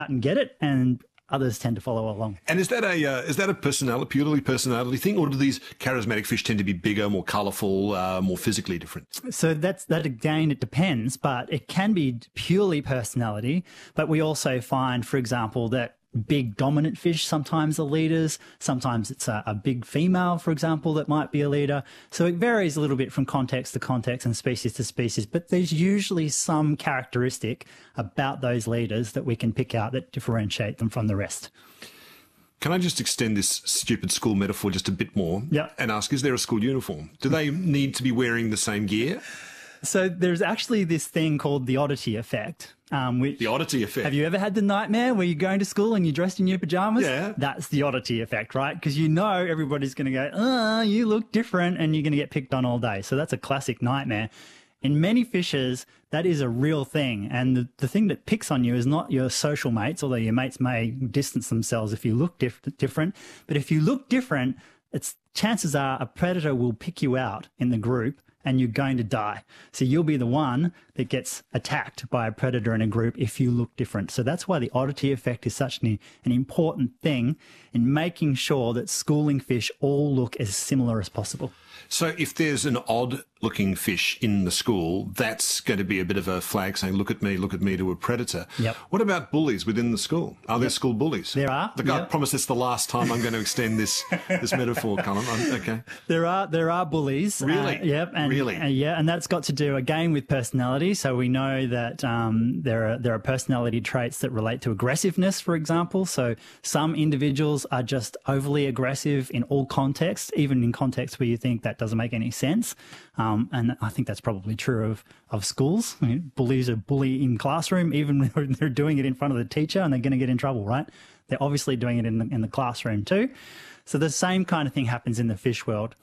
and get it, and others tend to follow along. And is that a purely personality thing, or do these charismatic fish tend to be bigger, more colourful, more physically different? So that again, it depends, but it can be purely personality. But we also find, for example, that big dominant fish sometimes are leaders. Sometimes it's a big female, for example, that might be a leader. So it varies a little bit from context to context and species to species, but there's usually some characteristic about those leaders that we can pick out that differentiate them from the rest. Can I just extend this stupid school metaphor just a bit more and ask, is there a school uniform? Do they need to be wearing the same gear? So there's actually this thing called the oddity effect. The oddity effect. Have you ever had the nightmare where you're going to school and you're dressed in your pajamas? Yeah. That's the oddity effect, right? Because you know everybody's going to go, you look different, and you're going to get picked on all day. So that's a classic nightmare. In many fishes, that is a real thing. And the thing that picks on you is not your social mates, although your mates may distance themselves if you look different. But if you look different, chances are a predator will pick you out in the group, and you're going to die. So you'll be the one that gets attacked by a predator in a group if you look different. So that's why the oddity effect is such an important thing in making sure that schooling fish all look as similar as possible. So if there's an odd-looking fish in the school, that's going to be a bit of a flag saying, look at me to a predator. Yep. What about bullies within the school? Are there school bullies? There are. I promise it's the last time I'm going to extend this metaphor, Colin. Okay. There are bullies. Really? Yep. And, really? And that's got to do, again, with personality. So we know that there are personality traits that relate to aggressiveness, for example. So some individuals are just overly aggressive in all contexts, even in contexts where you think that doesn't make any sense. And I think that's probably true of schools. I mean, bullies are bully in classroom, even when they're doing it in front of the teacher, and they're going to get in trouble, right? They're obviously doing it in the classroom too. So the same kind of thing happens in the fish world.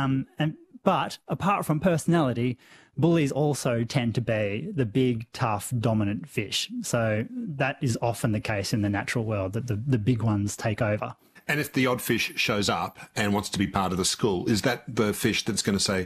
But apart from personality, bullies also tend to be the big, tough, dominant fish. So that is often the case in the natural world, that the big ones take over. And if the odd fish shows up and wants to be part of the school, is that the fish that's going to say,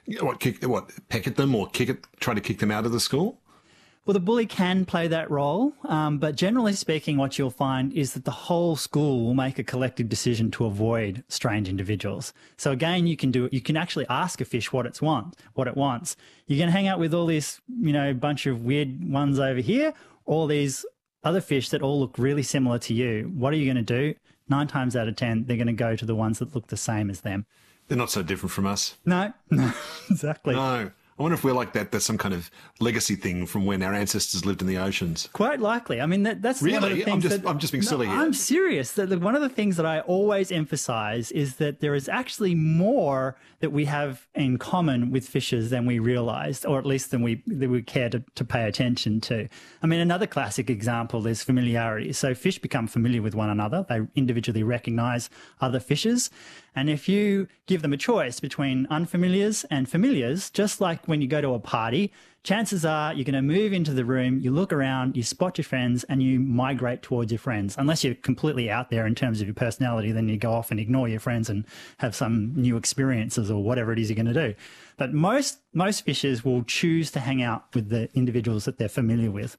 peck at them or try to kick them out of the school? Well, the bully can play that role, but generally speaking, what you'll find is that the whole school will make a collective decision to avoid strange individuals. So again, you can actually ask a fish what it wants. You're going to hang out with all this, bunch of weird ones over here, all these other fish that all look really similar to you. What are you going to do? 9 times out of 10, they're going to go to the ones that look the same as them. They're not so different from us. No, exactly. No. I wonder if we're like that. That's some kind of legacy thing from when our ancestors lived in the oceans. Quite likely. I mean, that's really? one of the things I'm just being silly here. I'm serious. One of the things that I always emphasize is that there is actually more that we have in common with fishes than we realized, or at least than we care to pay attention to. I mean, another classic example is familiarity. So fish become familiar with one another. They individually recognize other fishes. And if you give them a choice between unfamiliars and familiars, just like when you go to a party, chances are you're going to move into the room, you look around, you spot your friends, and you migrate towards your friends. Unless you're completely out there in terms of your personality, then you go off and ignore your friends and have some new experiences or whatever it is you're going to do. But most fishers will choose to hang out with the individuals that they're familiar with.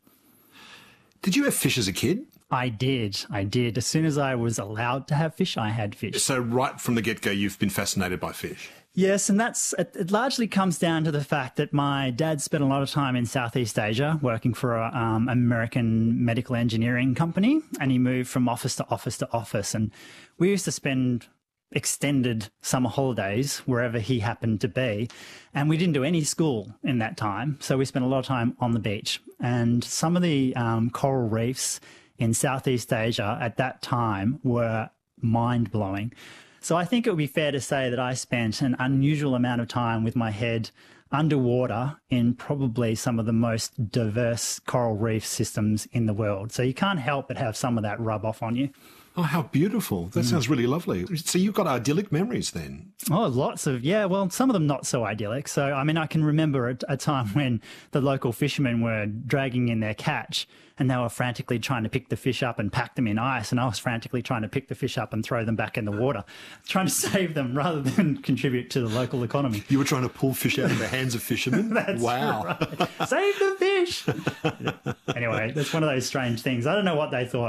Did you have fish as a kid? I did. As soon as I was allowed to have fish, I had fish. So right from the get-go, you've been fascinated by fish? Yes, and it largely comes down to the fact that my dad spent a lot of time in Southeast Asia working for an American medical engineering company, and he moved from office to office to office. And we used to spend extended summer holidays wherever he happened to be. And we didn't do any school in that time, so we spent a lot of time on the beach. And some of the coral reefs in Southeast Asia at that time were mind-blowing. So I think it would be fair to say that I spent an unusual amount of time with my head underwater in probably some of the most diverse coral reef systems in the world. So you can't help but have some of that rub off on you. Oh, how beautiful. That sounds really lovely. So you've got idyllic memories then? Oh, lots of, yeah. Well, some of them not so idyllic. So, I mean, I can remember a time when the local fishermen were dragging in their catch and they were frantically trying to pick the fish up and pack them in ice. And I was frantically trying to pick the fish up and throw them back in the water, trying to save them rather than contribute to the local economy. You were trying to pull fish out of the hands of fishermen? That's wow. Right. Save the fish! fish. Anyway, that's one of those strange things. I don't know what they thought.